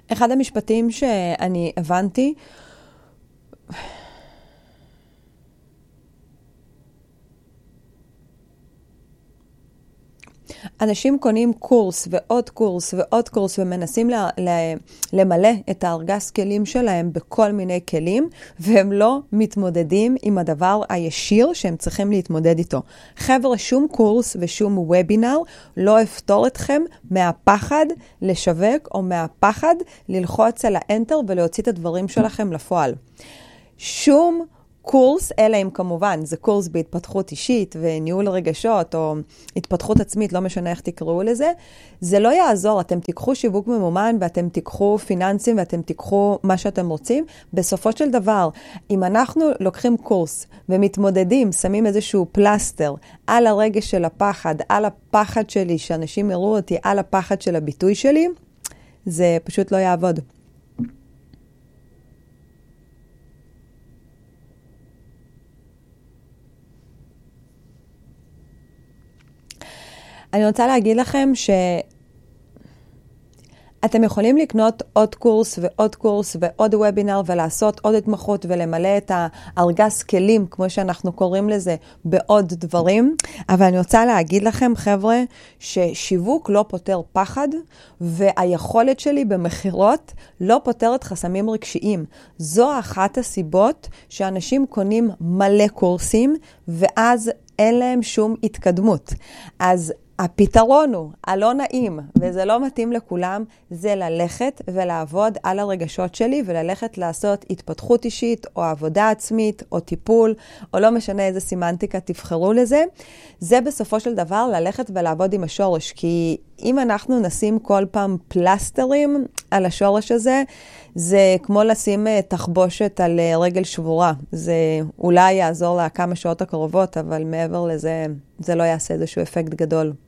אחד המשפטים שאני הבנתי, אנשים קונים קורס ועוד קורס ועוד קורס ומנסים למלא את הארגז כלים שלהם בכל מיני כלים, והם לא מתמודדים עם הדבר הישיר שהם צריכים להתמודד איתו. חבר'ה, שום קורס ושום וובינר לא יפתור אתכם מהפחד לשווק או מהפחד ללחוץ על האנטר ולהוציא את הדברים שלכם לפועל. שום קורס, אלא אם כמובן, זה קורס בהתפתחות אישית וניהול רגשות או התפתחות עצמית, לא משנה איך תקראו לזה, זה לא יעזור. אתם תיקחו שיווק ממומן ואתם תיקחו פיננסים ואתם תיקחו מה שאתם רוצים. בסופו של דבר, אם אנחנו לוקחים קורס ומתמודדים, שמים איזשהו פלסטר על הרגש של הפחד, על הפחד שלי, שאנשים יראו אותי, על הפחד של הביטוי שלי, זה פשוט לא יעבוד. אני רוצה להגיד לכם שאתם יכולים לקנות עוד קורס ועוד קורס ועוד וובינר ולעשות עוד התמחות ולמלא את הארגז כלים, כמו שאנחנו קוראים לזה, בעוד דברים. אבל אני רוצה להגיד לכם, חבר'ה, ששיווק לא פותר פחד, והיכולת שלי במחירות לא פותרת חסמים רגשיים. זו אחת הסיבות שאנשים קונים מלא קורסים, ואז אין להם שום התקדמות. אז הפתרון הוא, הלא נעים, וזה לא מתאים לכולם, זה ללכת ולעבוד על הרגשות שלי, וללכת לעשות התפתחות אישית, או עבודה עצמית, או טיפול, או לא משנה איזה סימנטיקה תבחרו לזה. זה בסופו של דבר ללכת ולעבוד עם השורש, כי אם אנחנו נשים כל פעם פלסטרים על השורש הזה, זה כמו לשים תחבושת על רגל שבורה. זה אולי יעזור לה כמה שעות הקרובות, אבל מעבר לזה, זה לא יעשה איזשהו אפקט גדול.